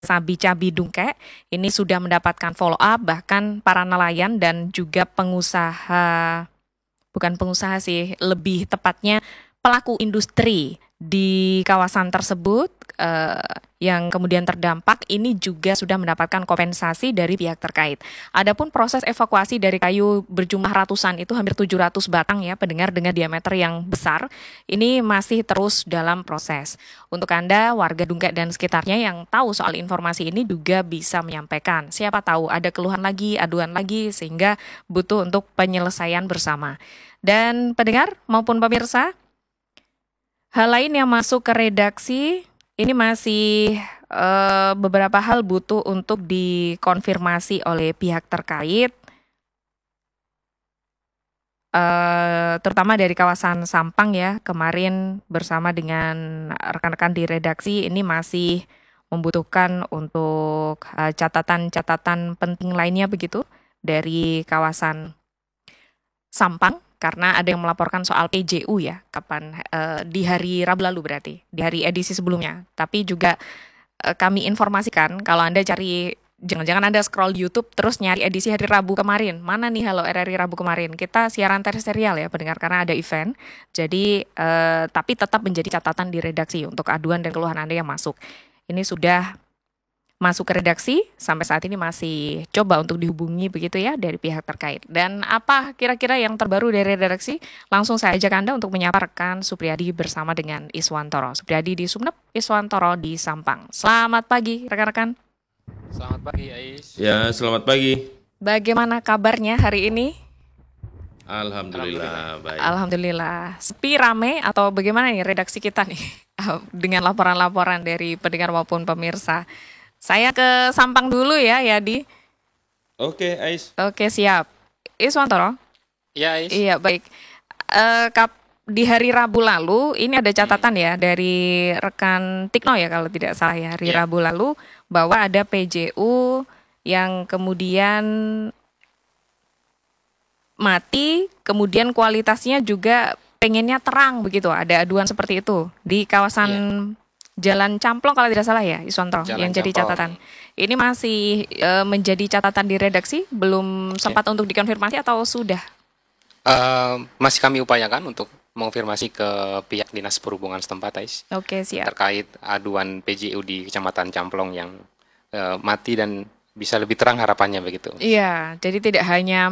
Sabica Bidungke ini sudah mendapatkan follow up, bahkan para nelayan dan juga pengusaha, bukan pengusaha sih, lebih tepatnya pelaku industri di kawasan tersebut yang kemudian terdampak ini juga sudah mendapatkan kompensasi dari pihak terkait. Adapun proses evakuasi dari kayu berjumlah ratusan, itu hampir 700 batang ya pendengar, dengan diameter yang besar, ini masih terus dalam proses. Untuk Anda warga Dungkek dan sekitarnya yang tahu soal informasi ini juga bisa menyampaikan. Siapa tahu ada keluhan lagi, aduan lagi, sehingga butuh untuk penyelesaian bersama. Dan pendengar maupun pemirsa, hal lain yang masuk ke redaksi, ini masih beberapa hal butuh untuk dikonfirmasi oleh pihak terkait, terutama dari kawasan Sampang ya. Kemarin bersama dengan rekan-rekan di redaksi ini masih membutuhkan untuk catatan-catatan penting lainnya begitu dari kawasan Sampang, karena ada yang melaporkan soal PJU ya, kapan di hari Rabu lalu, berarti di hari edisi sebelumnya. Tapi juga kami informasikan kalau Anda cari, jangan-jangan Anda scroll YouTube terus nyari edisi hari Rabu kemarin. Mana nih Halo RRI Rabu kemarin? Kita siaran terserial ya pendengar, karena ada event. Jadi tapi tetap menjadi catatan di redaksi untuk aduan dan keluhan Anda yang masuk. Ini sudah masuk ke redaksi, sampai saat ini masih coba untuk dihubungi begitu ya dari pihak terkait. Dan apa kira-kira yang terbaru dari redaksi? Langsung saya ajak Anda untuk menyapa rekan Supriyadi bersama dengan Iswantoro. Supriyadi di Sumeneb, Iswantoro di Sampang. Selamat pagi rekan-rekan. Selamat pagi, Ais. Ya, selamat pagi. Bagaimana kabarnya hari ini? Alhamdulillah, baik. Alhamdulillah. Sepi, rame, atau bagaimana nih redaksi kita nih? Dengan laporan-laporan dari pendengar maupun pemirsa. Saya ke Sampang dulu ya, Yadi. Oke, Ais. Oke, siap. Iswantoro? Ya, Ais. Iya, baik. Di hari Rabu lalu, ini ada catatan ya dari rekan Tikno ya kalau tidak salah ya, hari Ya. Rabu lalu, bahwa ada PJU yang kemudian mati, kemudian kualitasnya juga pengennya terang begitu. Ada aduan seperti itu di kawasan Jalan Camplong kalau tidak salah ya, Iswanto, Jalan yang jadi Camplong. catatan. Ini masih menjadi catatan di redaksi, belum sempat untuk dikonfirmasi atau sudah? Masih kami upayakan untuk mengonfirmasi ke pihak Dinas Perhubungan setempat, Ais, Oke, siap. terkait aduan PJU di Kecamatan Camplong yang mati dan bisa lebih terang harapannya begitu. Iya, jadi tidak hanya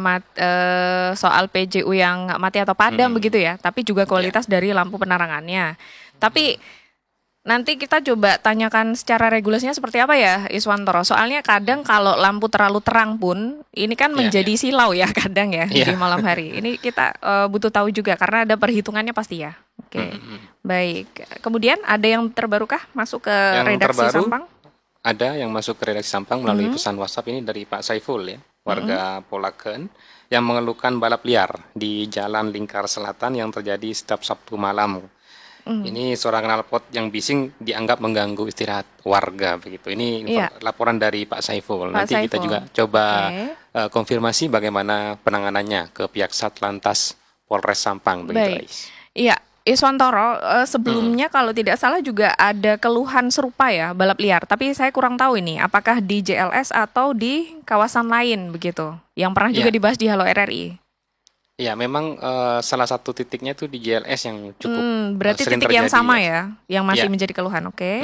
soal PJU yang mati atau padam begitu ya, tapi juga kualitas dari lampu penerangannya. Tapi nanti kita coba tanyakan secara regulasinya seperti apa ya, Iswantoro. Soalnya kadang kalau lampu terlalu terang pun, ini kan menjadi silau ya kadang ya di malam hari. Ini kita butuh tahu juga karena ada perhitungannya pasti ya. Oke, baik. Kemudian ada yang terbarukah masuk ke Yang redaksi terbaru, Sampang? ada yang masuk ke redaksi Sampang melalui pesan WhatsApp ini dari Pak Saiful ya, warga Polaken, yang mengeluhkan balap liar di Jalan Lingkar Selatan yang terjadi setiap Sabtu malam. Ini suara knalpot yang bising dianggap mengganggu istirahat warga begitu. Ini laporan dari Pak Saiful. Nanti kita Saiful. juga coba Oke. konfirmasi bagaimana penanganannya ke pihak Satlantas Polres Sampang begitu, Baik. Ais. Iya, Iswantoro, sebelumnya kalau tidak salah juga ada keluhan serupa ya, balap liar. Tapi saya kurang tahu ini, apakah di JLS atau di kawasan lain begitu, yang pernah juga Iya. dibahas di Halo RRI. Ya, memang salah satu titiknya itu di JLS yang cukup Berarti sering titik yang terjadi, sama Ais. ya, yang masih Ya. menjadi keluhan, oke.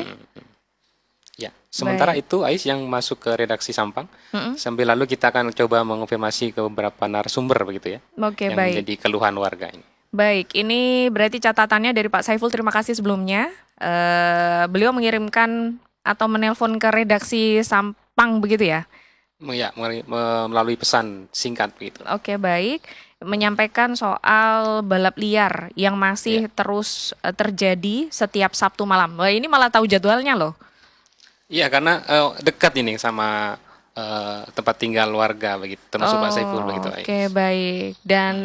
Ya, sementara Baik. itu Ais yang masuk ke redaksi Sampang, sambil lalu kita akan coba mengonfirmasi ke beberapa narasumber begitu ya, Oke, yang baik. menjadi keluhan warga ini. Baik, ini berarti catatannya dari Pak Saiful, terima kasih sebelumnya. Beliau mengirimkan atau menelpon ke redaksi Sampang begitu ya? Ya, melalui pesan singkat begitu. Oke, baik. Menyampaikan soal balap liar yang masih terus terjadi setiap Sabtu malam. Wah, ini malah tahu jadwalnya loh. Iya, karena dekat ini sama tempat tinggal warga begitu, termasuk Pak Saiful begitu, Ais. Oke, baik. Dan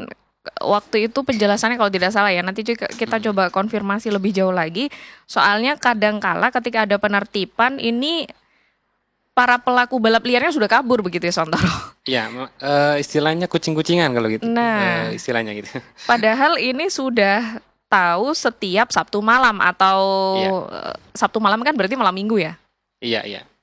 waktu itu penjelasannya kalau tidak salah ya, nanti juga kita coba konfirmasi lebih jauh lagi. Soalnya kadangkala ketika ada penertiban ini para pelaku balap liarnya sudah kabur begitu ya, Sontoro. Ya, istilahnya kucing-kucingan kalau gitu. Nah. Istilahnya gitu. Padahal ini sudah tahu setiap Sabtu malam atau Sabtu malam kan berarti malam minggu ya? Iya, iya.